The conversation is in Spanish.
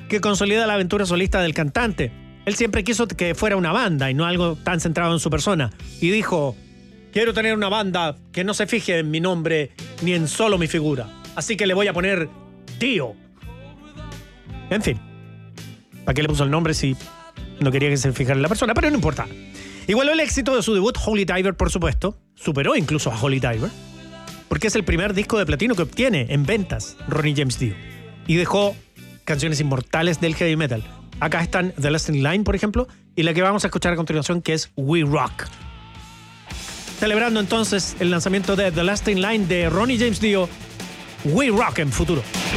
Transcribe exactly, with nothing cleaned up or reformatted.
que consolida la aventura solista del cantante. Él siempre quiso que fuera una banda y no algo tan centrado en su persona. Y dijo, quiero tener una banda que no se fije en mi nombre ni en solo mi figura. Así que le voy a poner Dio. En fin. ¿Para qué le puso el nombre si no quería que se fijara en la persona? Pero no importa. Igualó el éxito de su debut, Holy Diver, por supuesto. Superó incluso a Holy Diver. Porque es el primer disco de platino que obtiene en ventas Ronnie James Dio. Y dejó canciones inmortales del heavy metal. Acá están The Lasting Line, por ejemplo, y la que vamos a escuchar a continuación, que es We Rock. Celebrando entonces el lanzamiento de The Lasting Line de Ronnie James Dio, We Rock en futuro.